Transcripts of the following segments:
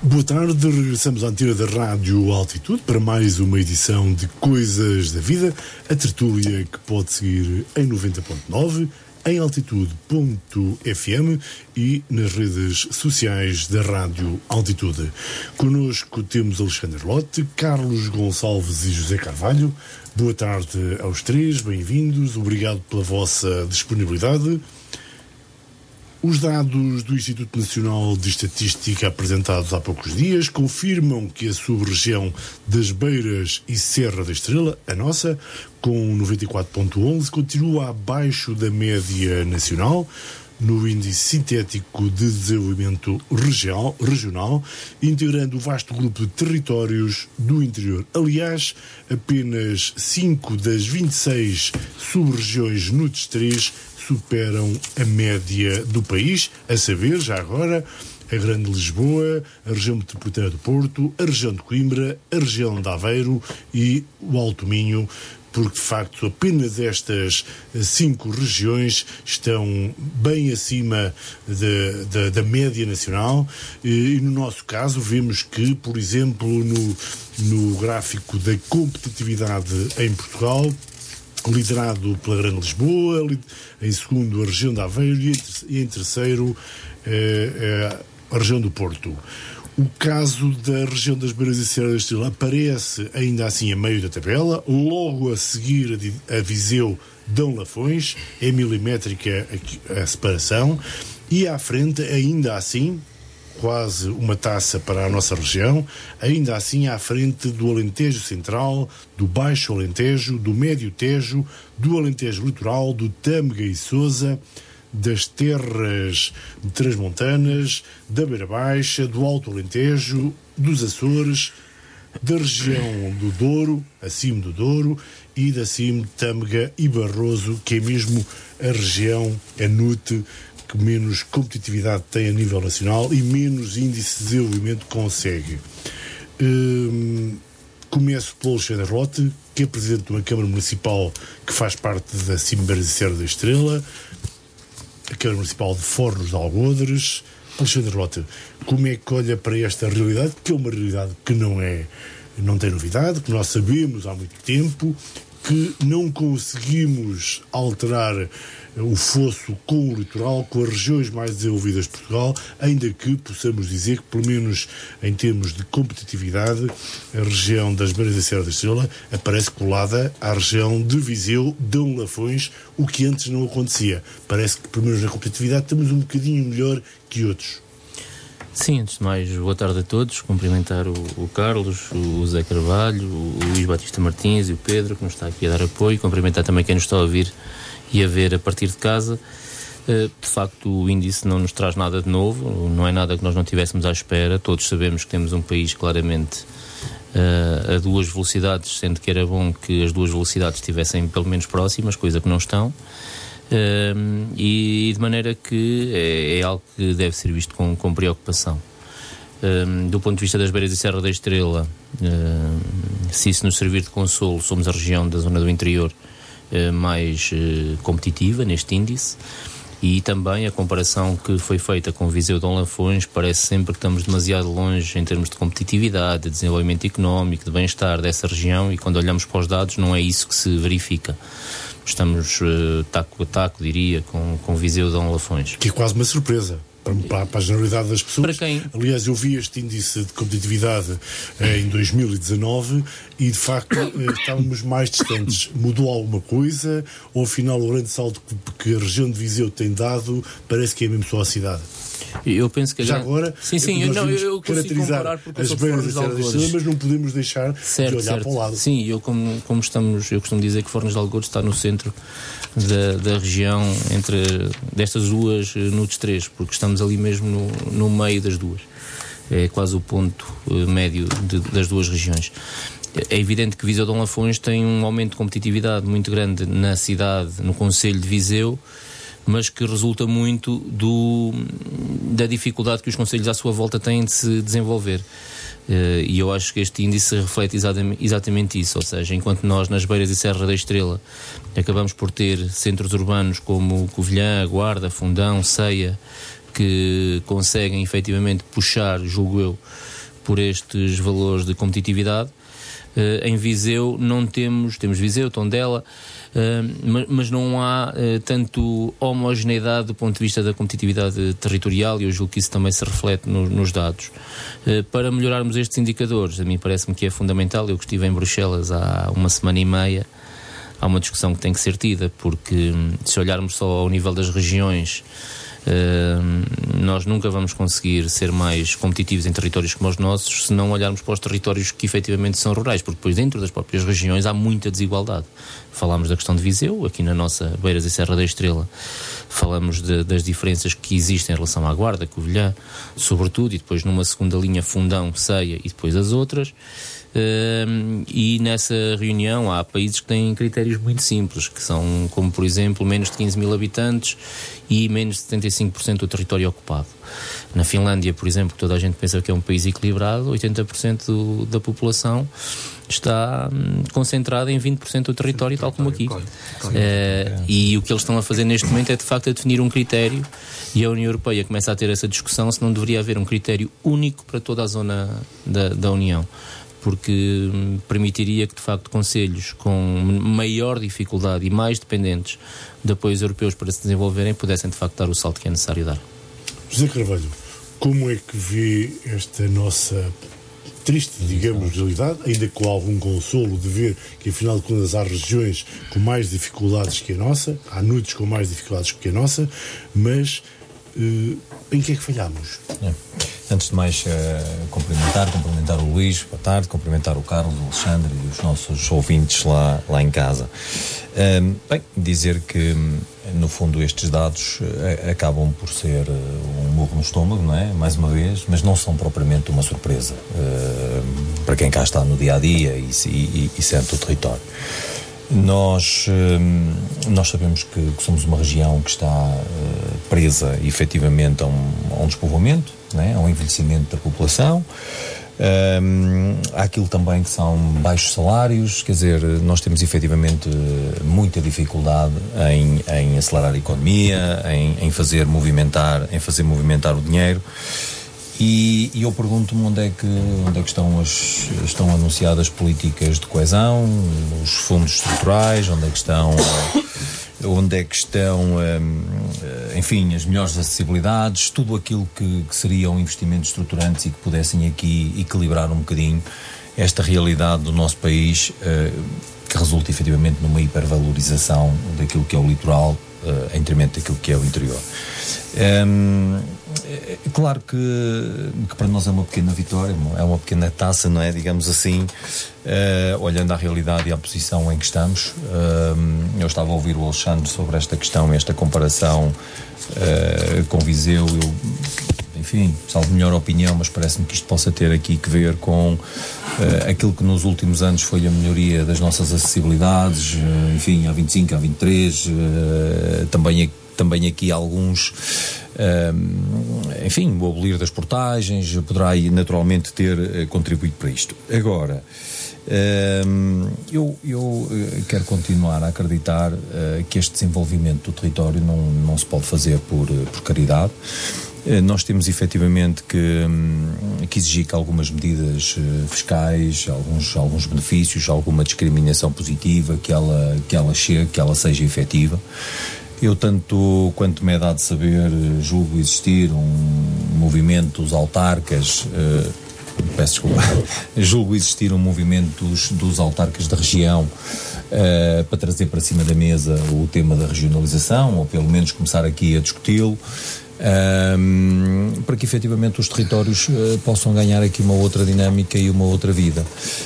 Boa tarde, regressamos à antena da Rádio Altitude para mais uma edição de Coisas da Vida, a tertúlia que pode seguir em 90.9, em altitude.fm e nas redes sociais da Rádio Altitude. Connosco temos Alexandre Lote, Carlos Gonçalves e José Carvalho. Boa tarde aos três, bem-vindos, obrigado pela vossa disponibilidade. Os dados do Instituto Nacional de Estatística apresentados há poucos dias confirmam que a sub-região das Beiras e Serra da Estrela, a nossa, com 94.11, continua abaixo da média nacional no Índice Sintético de Desenvolvimento Regional, integrando o vasto grupo de territórios do interior. Aliás, apenas 5 das 26 sub-regiões NUTS 3 superam a média do país, a saber, já agora, a Grande Lisboa, a região metropolitana do Porto, a região de Coimbra, a região de Aveiro e o Alto Minho, porque de facto apenas estas 5 regiões estão bem acima da média nacional e no nosso caso vemos que, por exemplo, no gráfico da competitividade em Portugal, liderado pela Grande Lisboa, em segundo a região de Aveiro e em terceiro a região do Porto. O caso da região das Beiras e Serra da Estrela aparece ainda assim a meio da tabela, logo a seguir a Viseu Dão Lafões, é milimétrica a separação, e à frente ainda assim, quase uma taça para a nossa região, ainda assim à frente do Alentejo Central, do Baixo Alentejo, do Médio Tejo, do Alentejo Litoral, do Tâmega e Sousa, das terras transmontanas, da Beira Baixa, do Alto Alentejo, dos Açores, da região do Douro, acima do Douro, e da cima de Tâmega e Barroso, que é mesmo a região, a NUT, que menos competitividade tem a nível nacional e menos índice de desenvolvimento consegue. Começo pelo Alexandre Lote, que é presidente de uma Câmara Municipal que faz parte da Beiras e Serra da Estrela, a Câmara Municipal de Fornos de Algodres. Alexandre Lote, como é que olha para esta realidade, que é uma realidade que não tem novidade, que nós sabemos há muito tempo, que não conseguimos alterar o fosso com o litoral, com as regiões mais desenvolvidas de Portugal, ainda que possamos dizer que, pelo menos em termos de competitividade, a região das Beiras e Serra da Estrela aparece colada à região de Viseu, Dão Lafões, o que antes não acontecia. Parece que, pelo menos na competitividade, estamos um bocadinho melhor que outros. Sim, antes de mais, boa tarde a todos. Cumprimentar o Carlos, o Zé Carvalho, o Luís Batista Martins e o Pedro, que nos está aqui a dar apoio. Cumprimentar também quem nos está a ouvir e a ver a partir de casa. De facto, o índice não nos traz nada de novo, não é nada que nós não tivéssemos à espera. Todos sabemos que temos um país claramente a duas velocidades, sendo que era bom que as duas velocidades estivessem pelo menos próximas, coisa que não estão. E de maneira que é algo que deve ser visto com preocupação. Do ponto de vista das Beiras e Serra da Estrela, se isso nos servir de consolo, somos a região da zona do interior mais competitiva neste índice, e também a comparação que foi feita com Viseu Dão Lafões parece sempre que estamos demasiado longe em termos de competitividade, de desenvolvimento económico, de bem-estar dessa região, e quando olhamos para os dados não é isso que se verifica. Estamos taco a taco, diria, com Viseu Dão Lafões. Que é quase uma surpresa para a generalidade das pessoas. Para quem? Aliás, eu vi este índice de competitividade em 2019 e, de facto, estávamos mais distantes. Mudou alguma coisa? Ou, afinal, o grande salto que a região de Viseu tem dado parece que é mesmo só a cidade? Eu penso que já agora eu consigo comparar porque as Beiras e Serra da Estrela, mas não podemos deixar de olhar para o lado. Sim, eu costumo dizer que Fornos de Algodres está no centro da região destas duas NUTS 3, porque estamos ali mesmo no meio das duas. É quase o ponto médio das duas regiões. É evidente que Viseu Dão Lafões tem um aumento de competitividade muito grande na cidade, no concelho de Viseu, mas que resulta muito da dificuldade que os concelhos à sua volta têm de se desenvolver. E eu acho que este índice reflete exatamente isso, ou seja, enquanto nós nas Beiras e Serra da Estrela acabamos por ter centros urbanos como Covilhã, Guarda, Fundão, Ceia, que conseguem efetivamente puxar, julgo eu, por estes valores de competitividade. Em Viseu não temos Viseu, Tondela, mas não há tanto homogeneidade do ponto de vista da competitividade territorial, e eu julgo que isso também se reflete nos dados. Para melhorarmos estes indicadores, a mim parece-me que é fundamental. Eu que estive em Bruxelas há uma semana e meia, há uma discussão que tem que ser tida, porque se olharmos só ao nível das regiões, nós nunca vamos conseguir ser mais competitivos em territórios como os nossos se não olharmos para os territórios que efetivamente são rurais, porque depois dentro das próprias regiões há muita desigualdade. Falámos da questão de Viseu, aqui na nossa Beiras e Serra da Estrela falamos das diferenças que existem em relação à Guarda, Covilhã, sobretudo, e depois numa segunda linha Fundão, Ceia e depois as outras. E nessa reunião há países que têm critérios muito simples, que são como, por exemplo, menos de 15 mil habitantes e menos de 75% do território ocupado. Na Finlândia, por exemplo, toda a gente pensa que é um país equilibrado, 80% da população está concentrada em 20% do território, tal como aqui. E o que eles estão a fazer neste momento é, de facto, a definir um critério, e a União Europeia começa a ter essa discussão se não deveria haver um critério único para toda a zona da União, porque permitiria que, de facto, concelhos com maior dificuldade e mais dependentes de apoios europeus para se desenvolverem pudessem, de facto, dar o salto que é necessário dar. José Carvalho, como é que vê esta nossa triste, digamos, realidade, ainda com algum consolo de ver que, afinal de contas, há regiões com mais dificuldades que a nossa, há noites com mais dificuldades que a nossa, mas em que é que falhamos? Antes de mais, cumprimentar o Luís, boa tarde, cumprimentar o Carlos, o Alexandre e os nossos ouvintes lá em casa. Bem, dizer que, no fundo, estes dados acabam por ser um murro no estômago, não é? Mais uma vez, mas não são propriamente uma surpresa para quem cá está no dia-a-dia e sente o território. Nós sabemos que somos uma região que está presa, efetivamente, a um despovoamento, né? A um envelhecimento da população. Há aquilo também que são baixos salários, quer dizer, nós temos efetivamente muita dificuldade em acelerar a economia, em fazer movimentar o dinheiro. E eu pergunto-me onde é que estão anunciadas políticas de coesão, os fundos estruturais, onde é que estão, enfim, as melhores acessibilidades, tudo aquilo que seriam investimentos estruturantes e que pudessem aqui equilibrar um bocadinho esta realidade do nosso país, que resulta efetivamente numa hipervalorização daquilo que é o litoral, em detrimento daquilo que é o interior. Claro que para nós é uma pequena vitória, é uma pequena taça, não é? Digamos assim, olhando à realidade e à posição em que estamos. Eu estava a ouvir o Alexandre sobre esta questão, esta comparação com Viseu. Enfim, salvo melhor opinião, mas parece-me que isto possa ter aqui que ver com aquilo que nos últimos anos foi a melhoria das nossas acessibilidades, enfim, a 25, a 23, também aqui alguns, enfim, o abolir das portagens poderá naturalmente ter contribuído para isto. Agora, eu quero continuar a acreditar que este desenvolvimento do território não se pode fazer por caridade. Nós temos efetivamente que exigir que algumas medidas fiscais, alguns benefícios, alguma discriminação positiva, que ela chegue, que ela seja efetiva. Eu, tanto quanto me é dado saber, julgo existir um movimento dos autarcas, julgo existir um movimento dos autarcas da região para trazer para cima da mesa o tema da regionalização, ou pelo menos começar aqui a discuti-lo, para que efetivamente os territórios possam ganhar aqui uma outra dinâmica e uma outra vida.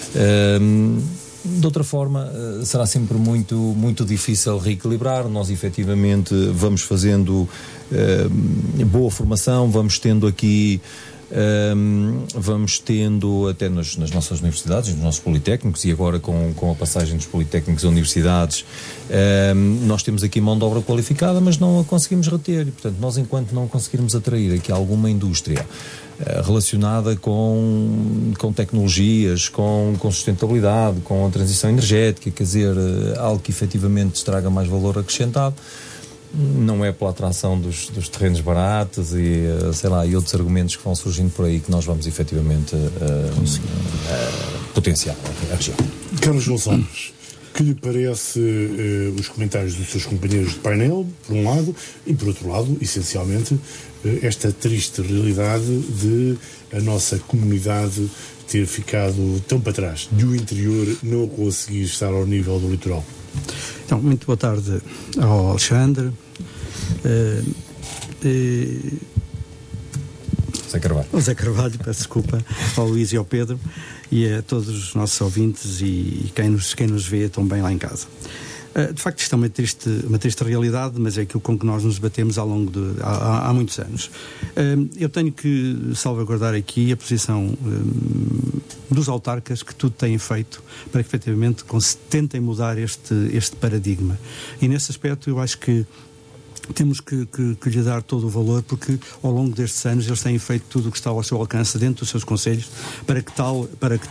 De outra forma, será sempre muito, muito difícil reequilibrar. Nós efetivamente vamos fazendo boa formação, vamos tendo aqui, até nas nossas universidades, nos nossos politécnicos, e agora com a passagem dos politécnicos a universidades, nós temos aqui mão de obra qualificada, mas não a conseguimos reter. E, portanto, nós, enquanto não conseguirmos atrair aqui alguma indústria relacionada com tecnologias, com sustentabilidade, com a transição energética, quer dizer, algo que efetivamente traga mais valor acrescentado, não é pela atração dos terrenos baratos e, e outros argumentos que vão surgindo por aí que nós vamos efetivamente potenciar a região. Carlos Gonçalves, que lhe parece os comentários dos seus companheiros de painel, por um lado, e por outro lado, essencialmente, esta triste realidade de a nossa comunidade ter ficado tão para trás, de o interior não conseguir estar ao nível do litoral? Então, muito boa tarde ao Alexandre, Zé Carvalho, peço desculpa, ao Luís e ao Pedro e a todos os nossos ouvintes e quem nos vê também lá em casa. De facto, isto é uma triste realidade, mas é aquilo com que nós nos debatemos ao longo há muitos anos. Eu tenho que salvaguardar aqui a posição dos autarcas, que tudo têm feito para que efetivamente tentem mudar este paradigma. E nesse aspecto eu acho que temos que lhe dar todo o valor, porque ao longo destes anos eles têm feito tudo o que está ao seu alcance dentro dos seus conselhos para que tal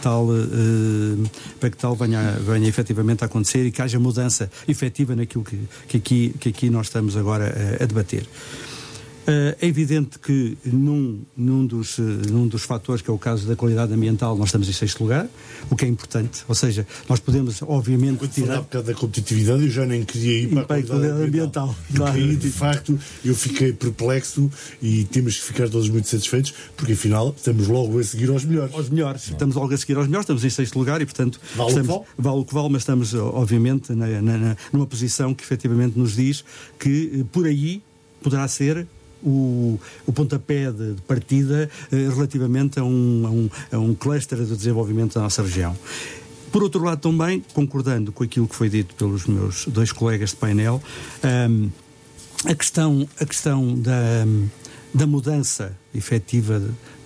venha efetivamente a acontecer e que haja mudança efetiva naquilo que aqui nós estamos agora a debater. É evidente que num dos fatores, que é o caso da qualidade ambiental, nós estamos em 6º lugar, o que é importante, ou seja, nós podemos obviamente quando tirar... Quando falar da competitividade, eu já nem queria ir para a qualidade ambiental. Claro. Aí, de facto, eu fiquei perplexo e temos que ficar todos muito satisfeitos, porque afinal estamos logo a seguir aos melhores. Estamos logo a seguir aos melhores, estamos em 6º lugar e portanto vale o que vale, mas estamos obviamente numa posição que efetivamente nos diz que por aí poderá ser o pontapé de partida relativamente a um cluster de desenvolvimento da nossa região. Por outro lado, também, concordando com aquilo que foi dito pelos meus dois colegas de painel, a questão da mudança efetiva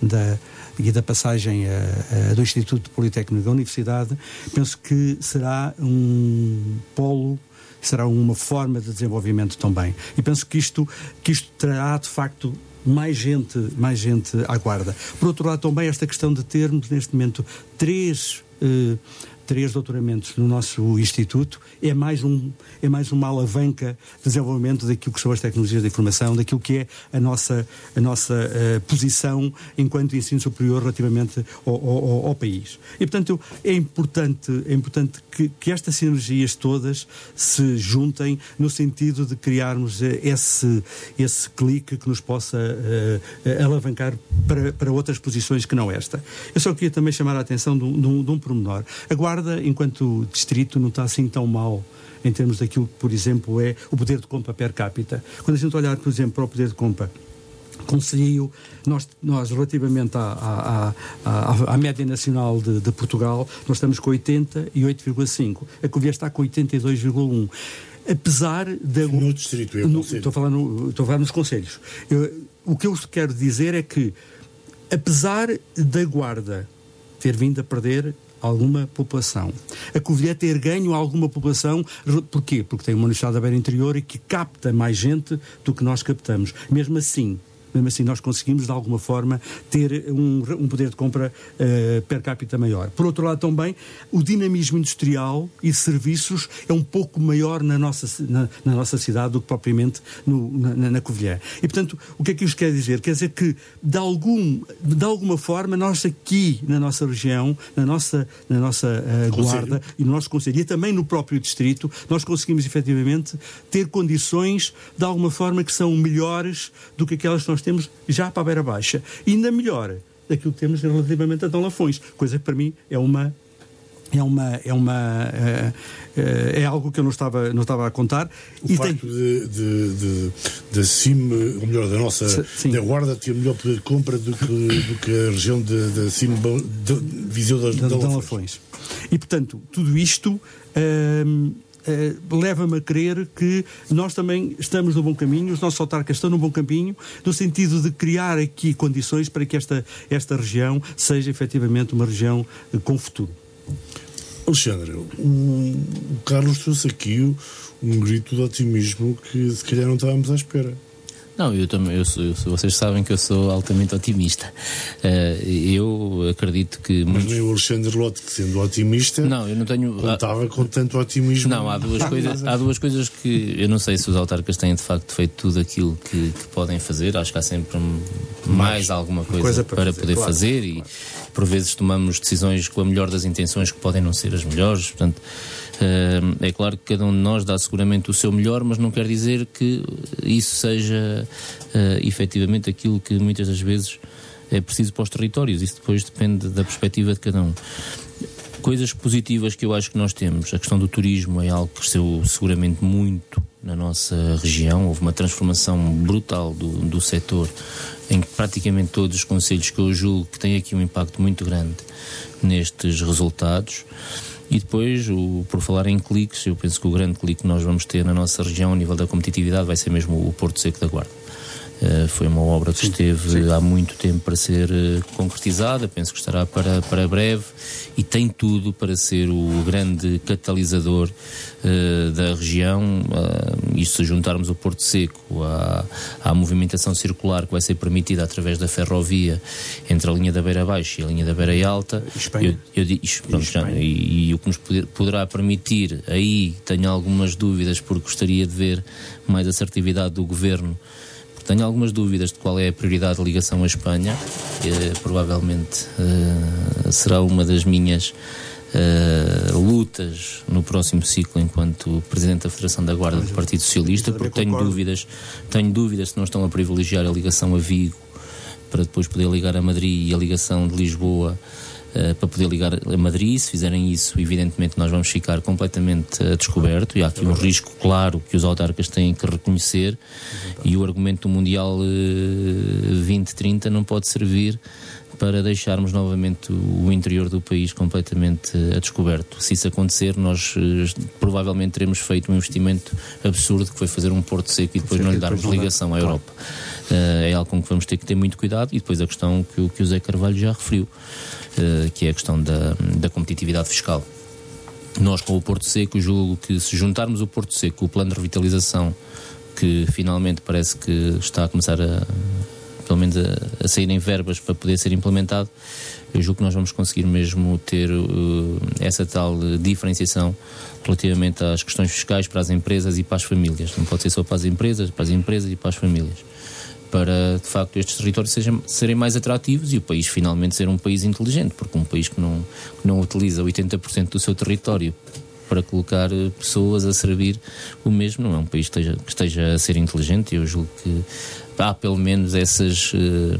e da passagem do Instituto Politécnico da Universidade, penso que será um polo, será uma forma de desenvolvimento também. E penso que isto trará, de facto, mais gente à guarda. Por outro lado, também esta questão de termos, neste momento, três doutoramentos no nosso Instituto é mais uma alavanca de desenvolvimento daquilo que são as tecnologias da informação, daquilo que é a nossa posição enquanto ensino superior relativamente ao país. E, portanto, é importante que estas sinergias todas se juntem no sentido de criarmos esse clique que nos possa alavancar para outras posições que não esta. Eu só queria também chamar a atenção de um pormenor. A Guarda, enquanto distrito, não está assim tão mal em termos daquilo que, por exemplo, é o poder de compra per capita. Quando a gente olhar, por exemplo, para o poder de compra concelhio, nós relativamente à média nacional de Portugal, nós estamos com 88,5. A Covilhã está com 82,1. Apesar da... No distrito, estou a falar nos concelhos. O que eu quero dizer é que, apesar da Guarda ter vindo a perder alguma população, a Covilhã ter ganho alguma população, porquê? Porque tem uma universidade da beira interior e que capta mais gente do que nós captamos. Mesmo assim nós conseguimos de alguma forma ter um poder de compra per capita maior. Por outro lado também, o dinamismo industrial e serviços é um pouco maior na nossa cidade do que propriamente na Covilhã. E portanto, o que é que isto quer dizer? Quer dizer que de alguma forma nós aqui na nossa região, na nossa Guarda e no nosso concelho e também no próprio distrito, nós conseguimos efetivamente ter condições de alguma forma que são melhores do que aquelas que nós temos já para a Beira Baixa. E ainda melhor daquilo que temos relativamente a Dom Lafões, coisa que para mim é algo que eu não estava a contar. O facto da CIM, ou melhor, da Guarda ter melhor poder de compra do que a região da CIM de Viseu de Dom Lafões. E portanto, tudo isto leva-me a crer que nós também estamos no bom caminho, os nossos autarcas estão no bom caminho, no sentido de criar aqui condições para que esta região seja efetivamente uma região com futuro. Alexandre, o Carlos trouxe aqui um grito de otimismo que se calhar não estávamos à espera. Não, eu também, vocês sabem que eu sou altamente otimista. Eu acredito que... Mas nem o Alexandre Lotte, que sendo otimista, não, eu não tenho... contava com tanto otimismo. Não, há duas coisas que eu não sei se os autarcas têm de facto feito tudo aquilo que podem fazer. Acho que há sempre mais alguma coisa para poder fazer, e por vezes tomamos decisões com a melhor das intenções que podem não ser as melhores. Portanto, é claro que cada um de nós dá seguramente o seu melhor, mas não quer dizer que isso seja efetivamente aquilo que muitas das vezes é preciso para os territórios. Isso depois depende da perspectiva de cada um. Coisas positivas que eu acho que nós temos: a questão do turismo é algo que cresceu seguramente muito na nossa região. Houve uma transformação brutal do setor, em que praticamente todos os concelhos, que eu julgo que têm aqui um impacto muito grande nestes resultados. E depois, por falar em cliques, eu penso que o grande clique que nós vamos ter na nossa região, a nível da competitividade, vai ser mesmo o Porto Seco da Guarda. Foi uma obra que esteve há muito tempo para ser concretizada, penso que estará para breve, e tem tudo para ser o grande catalisador da região. E se juntarmos o Porto Seco à movimentação circular que vai ser permitida através da ferrovia entre a linha da Beira Baixa e a linha da Beira Alta, e o que nos poderá permitir, aí tenho algumas dúvidas, porque gostaria de ver mais assertividade do Governo. Tenho algumas dúvidas de qual é a prioridade de ligação à Espanha. Provavelmente será uma das minhas lutas no próximo ciclo enquanto Presidente da Federação da Guarda do Partido Socialista, porque tenho dúvidas se não estão a privilegiar a ligação a Vigo para depois poder ligar a Madrid, e a ligação de Lisboa para poder ligar a Madrid. Se fizerem isso, evidentemente nós vamos ficar completamente a descoberto, e há aqui um risco claro que os autarcas têm que reconhecer, e o argumento do Mundial 2030 não pode servir para deixarmos novamente o interior do país completamente a descoberto. Se isso acontecer, nós provavelmente teremos feito um investimento absurdo, que foi fazer um Porto Seco e depois não lhe darmos ligação à Europa. É algo com que vamos ter que ter muito cuidado. E depois a questão que o Zé Carvalho já referiu, que é a questão da competitividade fiscal. Nós, com o Porto Seco, julgo que se juntarmos o Porto Seco com o plano de revitalização, que finalmente parece que está a começar pelo menos a saírem verbas para poder ser implementado, eu julgo que nós vamos conseguir mesmo ter essa tal diferenciação relativamente às questões fiscais para as empresas e para as famílias. Não pode ser só para as empresas e para as famílias, para de facto estes territórios serem mais atrativos e o país finalmente ser um país inteligente, porque um país que não utiliza 80% do seu território para colocar pessoas a servir o mesmo, não é um país que esteja a ser inteligente. Eu julgo que há pelo menos esses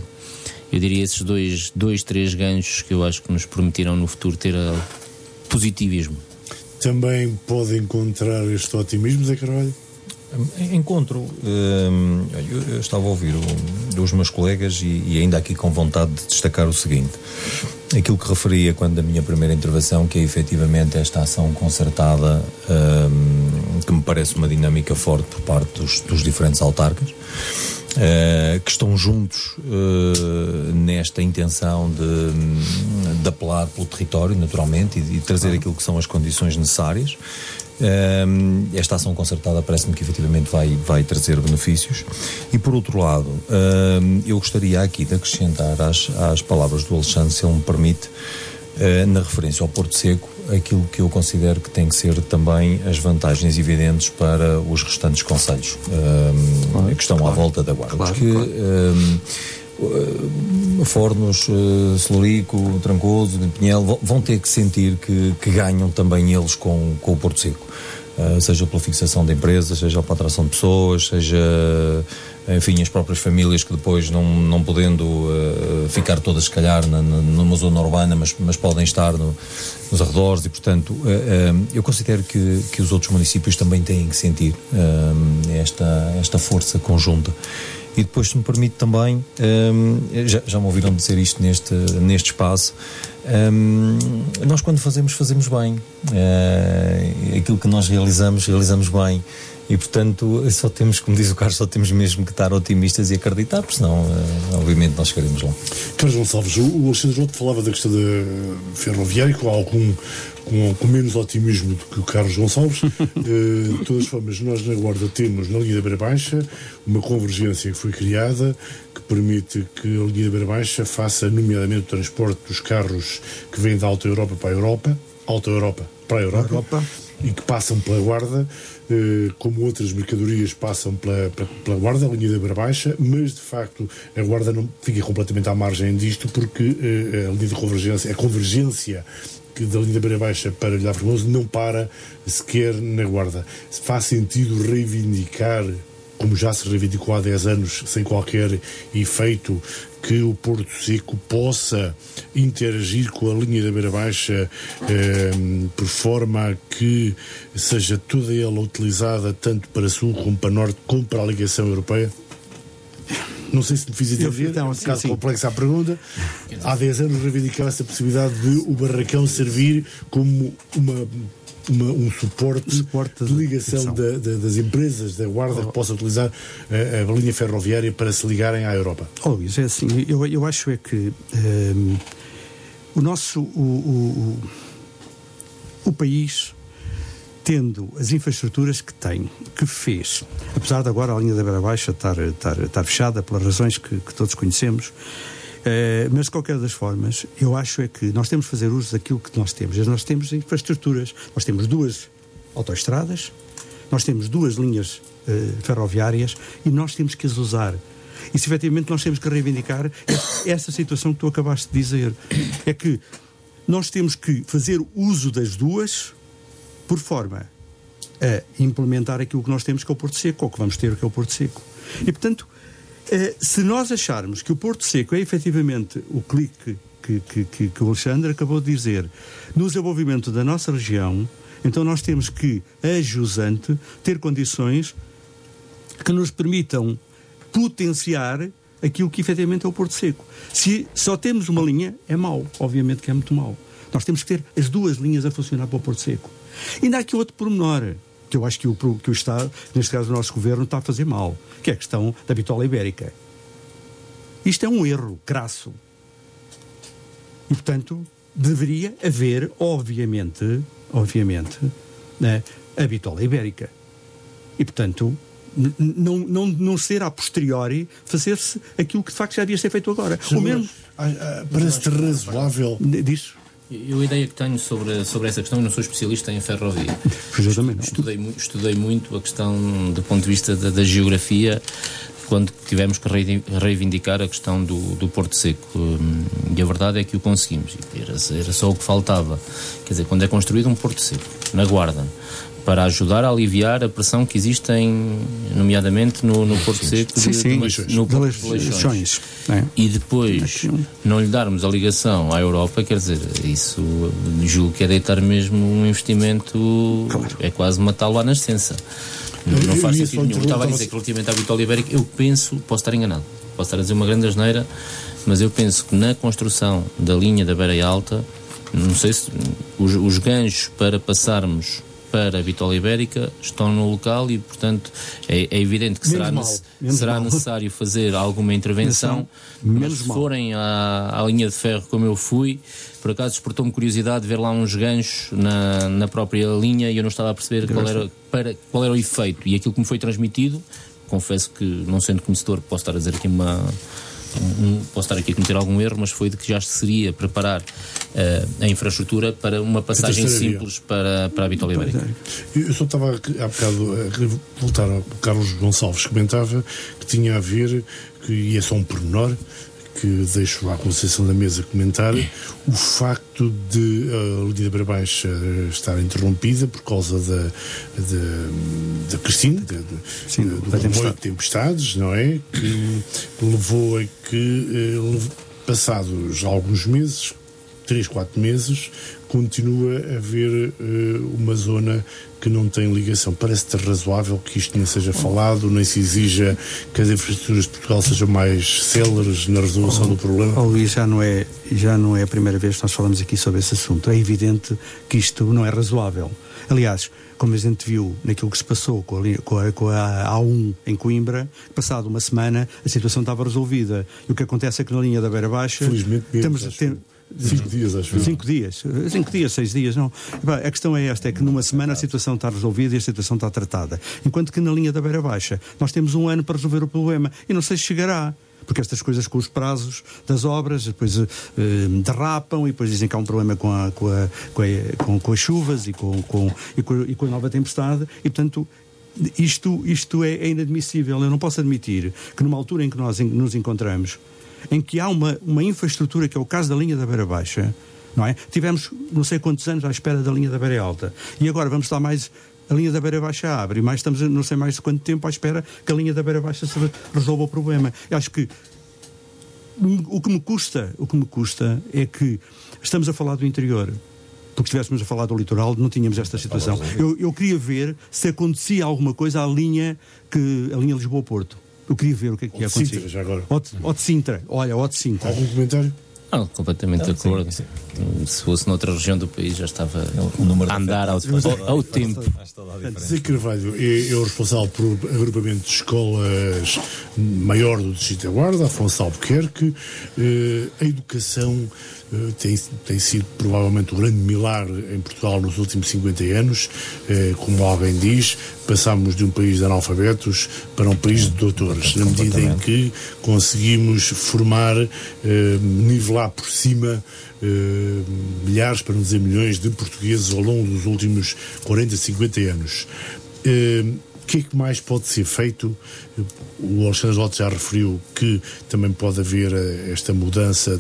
três ganchos que eu acho que nos permitirão no futuro ter positivismo. Também pode encontrar este otimismo, Zé Carvalho? Encontro. Eu estava a ouvir os meus colegas e ainda aqui com vontade de destacar o seguinte: aquilo que referia quando da minha primeira intervenção, que é efetivamente esta ação concertada, que me parece uma dinâmica forte por parte dos diferentes autarcas, que estão juntos nesta intenção de apelar pelo território, naturalmente, e trazer aquilo que são as condições necessárias. Esta ação concertada parece-me que efetivamente vai trazer benefícios. E por outro lado, eu gostaria aqui de acrescentar às palavras do Alexandre, se ele me permite, na referência ao Porto Seco, aquilo que eu considero que tem que ser também as vantagens evidentes para os restantes concelhos que estão à volta da Guarda. Porque Fornos, Celurico, Trancoso, Pinhel vão ter que sentir que ganham também eles com o Porto Seco, seja pela fixação de empresas, seja para a atração de pessoas, seja, enfim, as próprias famílias que depois não podendo ficar todas se calhar numa zona urbana, mas podem estar nos arredores, e portanto eu considero que os outros municípios também têm que sentir esta força conjunta. E depois, se me permite também, já me ouviram dizer isto neste espaço, nós quando fazemos bem. Aquilo que nós realizamos bem. E portanto, só temos, como diz o Carlos, só temos mesmo que estar otimistas e acreditar, porque senão, obviamente, nós chegaremos lá. Carlos Gonçalves, o Alexandre Lote falava da questão da ferroviária com menos otimismo do que o Carlos Gonçalves. De todas as formas, nós na Guarda temos, na linha da Beira Baixa, uma convergência que foi criada que permite que a linha da Beira Baixa faça, nomeadamente, o transporte dos carros que vêm da Alta Europa para a Europa, Alta Europa para a Europa. E que passam pela Guarda, como outras mercadorias passam pela Guarda, a linha da Beira Baixa, mas de facto a Guarda não fica completamente à margem disto, porque a linha de convergência, a convergência da linha da Beira Baixa para Ilha Formoso não para sequer na Guarda. Faz sentido reivindicar, como já se reivindicou há 10 anos, sem qualquer efeito, que o Porto Seco possa interagir com a linha da Beira Baixa por forma a que seja toda ela utilizada tanto para sul como para norte, como para a ligação europeia? Não sei se me fiz entender, é um caso complexo a pergunta. Há 10 anos reivindicava essa possibilidade de o Barracão servir como um suporte de ligação das empresas da Guarda que possam utilizar a linha ferroviária para se ligarem à Europa. Luís, é assim, eu acho é que o país, tendo as infraestruturas que tem, que fez, apesar de agora a linha da Beira Baixa estar fechada pelas razões que todos conhecemos, mas de qualquer das formas, eu acho é que nós temos de fazer uso daquilo que nós temos. Nós temos infraestruturas, nós temos 2 autoestradas, nós temos 2 linhas ferroviárias e nós temos que as usar. E se efetivamente nós temos que reivindicar essa situação que tu acabaste de dizer, é que nós temos que fazer uso das 2 por forma a implementar aquilo que nós temos, que é o Porto Seco, ou que vamos ter, que é o Porto Seco. E portanto, se nós acharmos que o Porto Seco é efetivamente o clique que o Alexandre acabou de dizer no desenvolvimento da nossa região, então nós temos que, a jusante, ter condições que nos permitam potenciar aquilo que efetivamente é o Porto Seco. Se só temos uma linha, é mau, obviamente que é muito mau. Nós temos que ter as 2 linhas a funcionar para o Porto Seco. E ainda há aqui outro pormenor, que eu acho que o Estado, neste caso o nosso Governo, está a fazer mal, que é a questão da bitola ibérica. Isto é um erro crasso. E, portanto, deveria haver, obviamente, né, a bitola ibérica. E, portanto, não ser a posteriori fazer-se aquilo que de facto já devia ser feito agora. O mesmo parece-te razoável disso. Eu a ideia que tenho sobre essa questão, eu não sou especialista em ferrovia. Estudei muito a questão do ponto de vista da geografia, quando tivemos que reivindicar a questão do Porto Seco. E a verdade é que o conseguimos. Era só o que faltava. Quer dizer, quando é construído um Porto Seco, na Guarda, para ajudar a aliviar a pressão que existe nomeadamente no Porto Seco no Porto de Leixões. E depois não lhe darmos a ligação à Europa, quer dizer, isso julgo que é deitar mesmo um investimento, é quase matá-lo à nascença. Não faz sentido nenhum. Eu estava a dizer que relativamente à bitola ibérica, eu penso, posso estar enganado, posso estar a dizer uma grande asneira, mas eu penso que na construção da linha da Beira Alta, não sei se os ganchos para passarmos para a bitola ibérica estão no local e, portanto, é evidente que será necessário fazer alguma intervenção, mas se forem à linha de ferro como eu fui, por acaso despertou-me curiosidade de ver lá uns ganchos na própria linha e eu não estava a perceber qual era o efeito, e aquilo que me foi transmitido, confesso que, não sendo conhecedor, posso estar a dizer aqui posso estar aqui a cometer algum erro, mas foi de que já se seria preparar a infraestrutura para uma passagem simples para a bitola ibérica. Eu só estava há bocado a voltar ao Carlos Gonçalves, comentava que tinha a ver, e é só um pormenor que deixo à Conceição da Mesa comentar, o facto de a linha da Beira Baixa estar interrompida por causa da Cristina, do comboio de tempestades, não é? Que levou a que, passados alguns meses, 3, 4 meses, continua a haver uma zona que não tem ligação. Parece-te razoável que isto nem seja falado, nem se exija que as infraestruturas de Portugal sejam mais céleres na resolução do problema? Luís, já não é a primeira vez que nós falamos aqui sobre esse assunto. É evidente que isto não é razoável. Aliás, como a gente viu naquilo que se passou com a A1 em Coimbra, passado uma semana a situação estava resolvida. E o que acontece é que na linha da Beira Baixa... Felizmente mesmo, 5 dias, acho que 5 dias, 6 dias, não. A questão é esta, é que numa semana a situação está resolvida e a situação está tratada. Enquanto que na linha da Beira Baixa nós temos 1 ano para resolver o problema. E não sei se chegará. Porque estas coisas com os prazos das obras depois derrapam e depois dizem que há um problema com as chuvas e com a nova tempestade e, portanto, isto é inadmissível. Eu não posso admitir que numa altura em que nós nos encontramos, em que há uma infraestrutura, que é o caso da linha da Beira Baixa, não é? Tivemos não sei quantos anos à espera da linha da Beira Alta e agora vamos estar mais... A linha da Beira Baixa abre, e estamos não sei mais de quanto tempo à espera que a linha da Beira Baixa se resolva o problema. Eu acho que o que me custa é que estamos a falar do interior, porque se estivéssemos a falar do litoral não tínhamos esta situação. Eu queria ver se acontecia alguma coisa à linha Lisboa-Porto. Eu queria ver o que é que ia acontecer. Sintra, já agora. Ou de Sintra. Olha, ou de Sintra. Algum comentário? Não, completamente de acordo. Sim. Se fosse noutra região do país já estava o número a andar ao tempo. Zé Carvalho é o responsável por agrupamento de escolas maior do Distrito da Guarda, Afonso Albuquerque. A educação tem sido provavelmente o grande milagre em Portugal nos últimos 50 anos. Como alguém diz, passámos de um país de analfabetos para um país de doutores, na medida em que conseguimos formar, nivelar por cima milhares, para não dizer milhões, de portugueses ao longo dos últimos 40, 50 anos. O que é que mais pode ser feito? O Alexandre Lopes já referiu que também pode haver esta mudança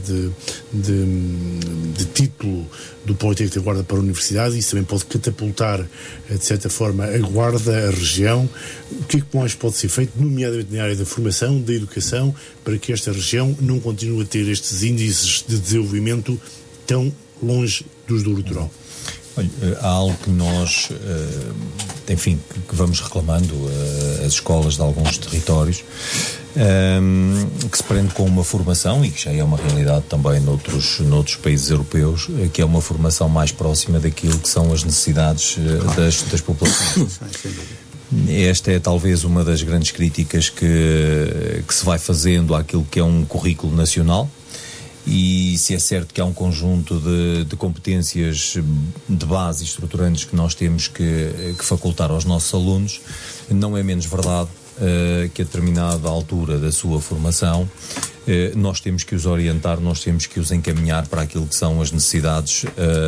de título do Politécnico da Guarda para a Universidade. Isso também pode catapultar, de certa forma, a Guarda, a região. O que é que mais pode ser feito, nomeadamente na área da formação, da educação, para que esta região não continue a ter estes índices de desenvolvimento tão longe dos do litoral? Olha, há algo que nós, enfim, que vamos reclamando as escolas de alguns territórios, que se prende com uma formação, e que já é uma realidade também noutros países europeus, que é uma formação mais próxima daquilo que são as necessidades das populações. Esta é talvez uma das grandes críticas que se vai fazendo àquilo que é um currículo nacional. E se é certo que há um conjunto de competências de base e estruturantes que nós temos que facultar aos nossos alunos, não é menos verdade que a determinada altura da sua formação nós temos que os orientar, nós temos que os encaminhar para aquilo que são as necessidades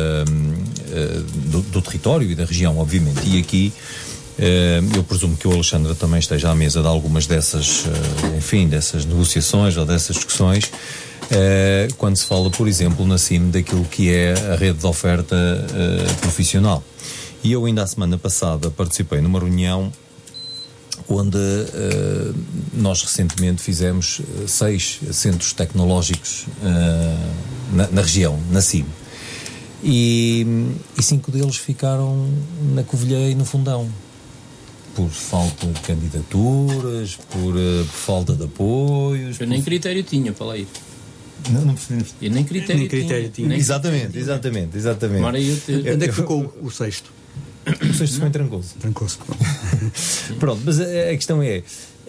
do território e da região, obviamente. E aqui eu presumo que o Alexandre também esteja à mesa de algumas dessas negociações ou dessas discussões, quando se fala, por exemplo, na CIM, daquilo que é a rede de oferta profissional. E eu ainda a semana passada participei numa reunião onde nós recentemente fizemos 6 centros tecnológicos na região, na CIM. E 5 deles ficaram na Covilhã e no Fundão. Por falta de candidaturas, por falta de apoios. Eu nem critério tinha para lá ir. Não percebemos. Eu nem critério tinha. Exatamente. Onde é que ficou o sexto? O sexto ficou em Trancoso. Pronto, mas a questão é,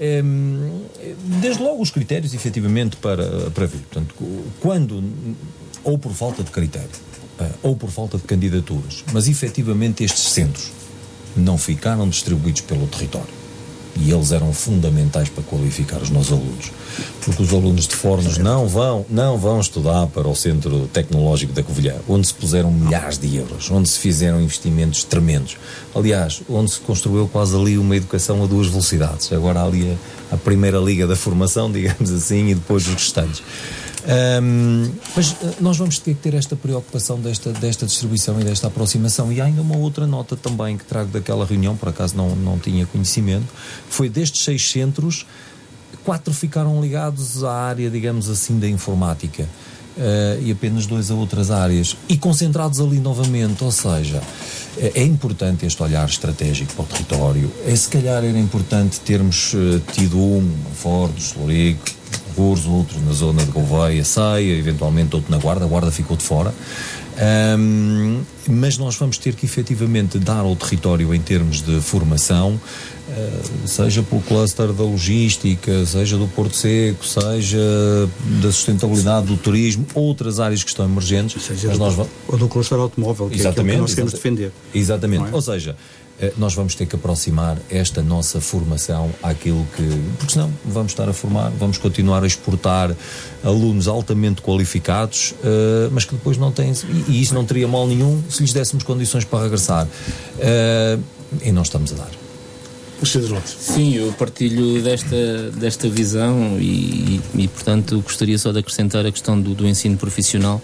desde logo os critérios, efetivamente, para vir. Portanto, quando, ou por falta de critério, ou por falta de candidaturas, mas efetivamente estes centros não ficaram distribuídos pelo território. E eles eram fundamentais para qualificar os nossos alunos. Porque os alunos de Fornos não vão estudar para o Centro Tecnológico da Covilhã, onde se puseram milhares de euros, onde se fizeram investimentos tremendos. Aliás, onde se construiu quase ali uma educação a 2 velocidades. Agora há ali a primeira liga da formação, digamos assim, e depois os restantes. Mas nós vamos ter que ter esta preocupação desta distribuição e desta aproximação. E há ainda uma outra nota também que trago daquela reunião, por acaso não tinha conhecimento, foi destes 6 centros, 4 ficaram ligados à área, digamos assim, da informática. e apenas 2 a outras áreas, e concentrados ali novamente. Ou seja, é importante este olhar estratégico para o território. Se calhar era importante termos tido Fordos, Lorigo, Algures, outro na zona de Gouveia, Ceia, eventualmente outro na Guarda. A Guarda ficou de fora. Mas nós vamos ter que efetivamente dar ao território em termos de formação, seja pelo cluster da logística, seja do Porto Seco, seja da sustentabilidade do turismo, outras áreas que estão emergentes, seja ou do cluster automóvel, que é aquilo que nós queremos defender. Exatamente, ou seja, nós vamos ter que aproximar esta nossa formação àquilo que... Porque senão vamos estar a formar, vamos continuar a exportar alunos altamente qualificados, mas que depois não têm... E isso não teria mal nenhum se lhes dessemos condições para regressar. E não estamos a dar. Sim, eu partilho desta visão e, portanto, gostaria só de acrescentar a questão do ensino profissional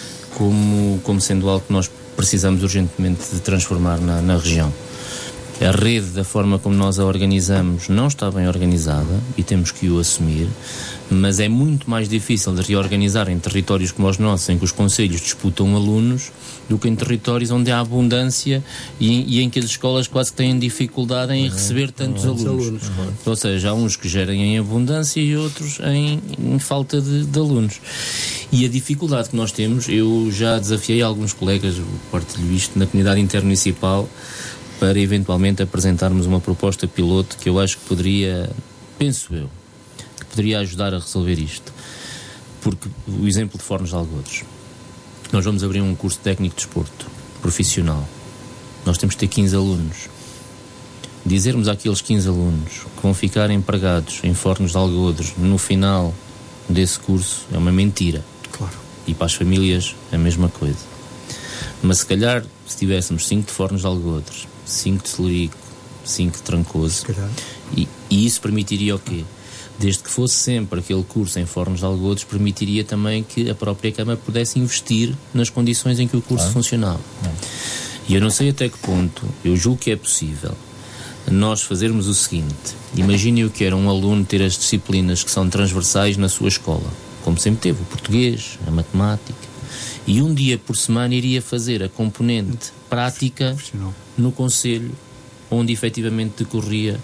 como sendo algo que nós precisamos urgentemente de transformar na região. A rede, da forma como nós a organizamos, não está bem organizada e temos que o assumir, mas é muito mais difícil de reorganizar em territórios como os nossos, em que os concelhos disputam alunos, do que em territórios onde há abundância e em que as escolas quase que têm dificuldade em receber tantos alunos. Ou seja, há uns que gerem em abundância e outros em falta de alunos. E a dificuldade que nós temos, eu já desafiei alguns colegas, partilho isto na comunidade intermunicipal, para eventualmente apresentarmos uma proposta piloto que eu acho que poderia, penso eu, que poderia ajudar a resolver isto. Porque o exemplo de Fornos de Algodres, nós vamos abrir um curso técnico de desporto profissional, nós temos que ter 15 alunos. Dizermos àqueles 15 alunos que vão ficar empregados em Fornos de Algodres no final desse curso é uma mentira. Claro. E para as famílias a mesma coisa. Mas se calhar, se tivéssemos 5 de Fornos de Algodres, 5 de Celurico, 5 de Trancoso, e isso permitiria o quê? Desde que fosse sempre aquele curso em Fornos de Algodres, permitiria também que a própria Câmara pudesse investir nas condições em que o curso funcionava. E eu não sei até que ponto, eu julgo que é possível nós fazermos o seguinte: imagine o que era um aluno ter as disciplinas que são transversais na sua escola, como sempre teve, o português, a matemática, e um dia por semana iria fazer a componente prática no concelho onde efetivamente decorria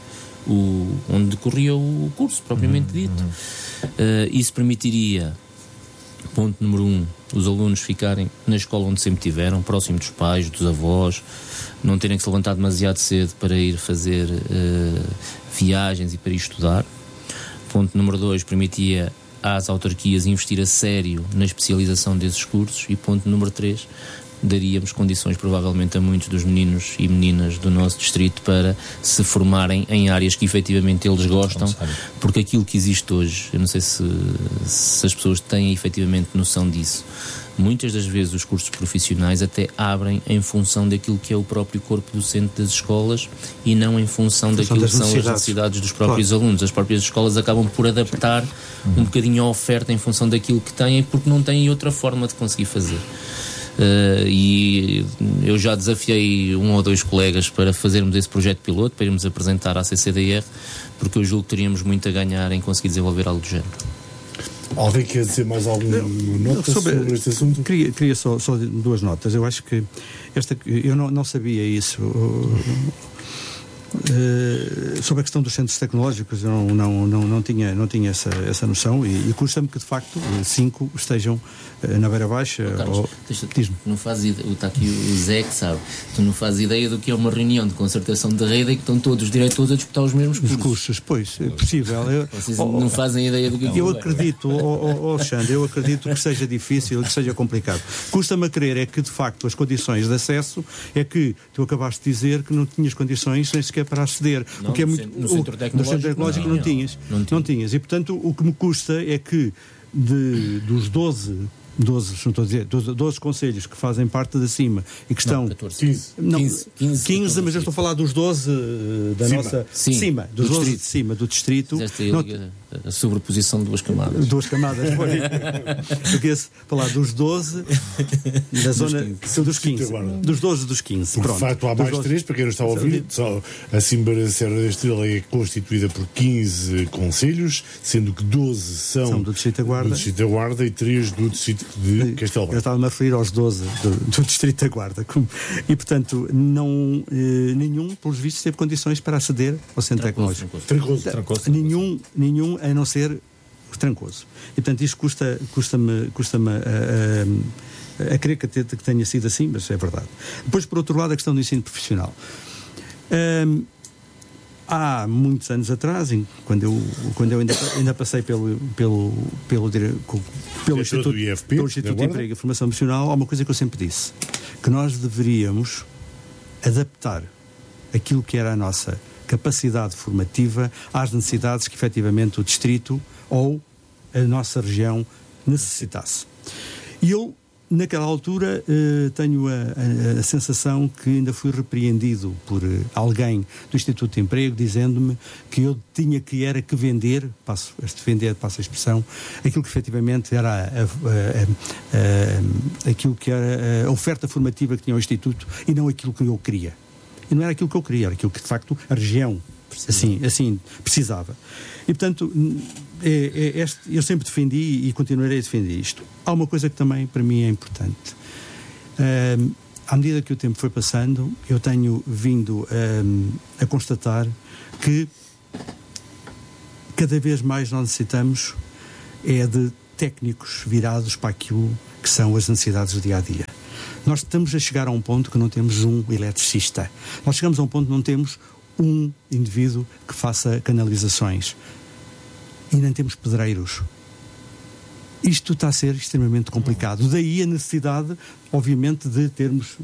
o curso propriamente dito. Isso permitiria, ponto número 1, os alunos ficarem na escola onde sempre tiveram, próximo dos pais, dos avós, não terem que se levantar demasiado cedo para ir fazer viagens e para ir estudar. Ponto número 2, permitia às autarquias investir a sério na especialização desses cursos. E ponto número 3, daríamos condições provavelmente a muitos dos meninos e meninas do nosso distrito para se formarem em áreas que efetivamente eles gostam, porque aquilo que existe hoje, eu não sei se as pessoas têm efetivamente noção disso, muitas das vezes os cursos profissionais até abrem em função daquilo que é o próprio corpo docente das escolas e não em função daquilo que são as necessidades dos próprios alunos. As próprias escolas acabam por adaptar um bocadinho a oferta em função daquilo que têm, porque não têm outra forma de conseguir fazer. E eu já desafiei 1 ou 2 colegas para fazermos esse projeto piloto, para irmos apresentar à CCDR, porque eu julgo que teríamos muito a ganhar em conseguir desenvolver algo do género. Alguém quer dizer mais alguma nota sobre este assunto? Queria só 2 notas. Eu acho que eu não sabia isso. Sobre a questão dos centros tecnológicos, eu não tinha essa noção, e custa-me que de facto 5 estejam na beira baixa. Carlos, não fazes ideia, está aqui o Zé que sabe, tu não fazes ideia do que é uma reunião de concertação de rede e que estão todos os diretores a disputar os mesmos cursos. Pois, é possível. Vocês não fazem ideia do que é. Eu acredito, Alexandre, eu acredito que seja difícil, que seja complicado. Custa-me a crer é que de facto as condições de acesso, é que tu acabaste de dizer que não tinhas condições nem sequer para aceder. Não, porque no centro tecnológico não tinhas. E portanto o que me custa é que dos 12 concelhos que fazem parte da CIMA e que estão... 15, mas eu estou a falar dos 12 da nossa CIMA, dos 12 de cima do distrito. a sobreposição de duas camadas. Duas camadas, foi. Eu queria falar dos 12, da zona dos 15. Dos 12 dos 15. Por facto, há mais 3, para quem não está a ouvir. Só a Cimbra da Serra da Estrela é constituída por 15 concelhos, sendo que 12 são do Distrito da Guarda e 3 do Distrito de Castelo Branco. Eu estava-me a referir aos 12 do Distrito da Guarda. E, portanto, nenhum, pelos vistos, teve condições para aceder ao centro tecnológico. Trancoso. Nenhum, a não ser Trancoso. E, portanto, isto custa-me a crer que tenha sido assim, mas é verdade. Depois, por outro lado, a questão do ensino profissional. Há muitos anos atrás, quando eu ainda passei pelo Instituto de Emprego e Formação Profissional, há uma coisa que eu sempre disse, que nós deveríamos adaptar aquilo que era a nossa capacidade formativa às necessidades que efetivamente o distrito ou a nossa região necessitasse. E eu, naquela altura, tenho a sensação que ainda fui repreendido por alguém do Instituto de Emprego, dizendo-me que eu tinha que vender, passo a expressão, aquilo que efetivamente era aquilo que era a oferta formativa que tinha o Instituto e não aquilo que eu queria. E não era aquilo que eu queria, era aquilo que de facto a região assim precisava. E portanto, eu sempre defendi e continuarei a defender isto. Há uma coisa que também para mim é importante. À medida que o tempo foi passando, eu tenho vindo a constatar que cada vez mais nós necessitamos de técnicos virados para aquilo que são as necessidades do dia-a-dia. Nós estamos a chegar a um ponto que não temos um eletricista. Nós chegamos a um ponto que não temos um indivíduo que faça canalizações. E nem temos pedreiros. Isto está a ser extremamente complicado. Daí a necessidade, obviamente, de termos